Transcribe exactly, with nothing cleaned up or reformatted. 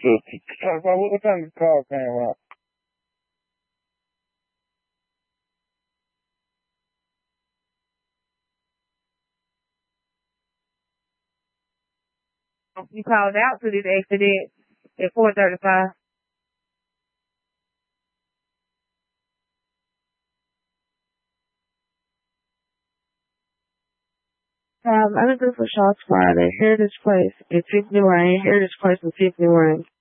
what time the call came out? You called out to this accident at four thirty-five. Um, I was looking for shots fired at Heritage Place in Tiffany Lane, Heritage Place in Tiffany Lane.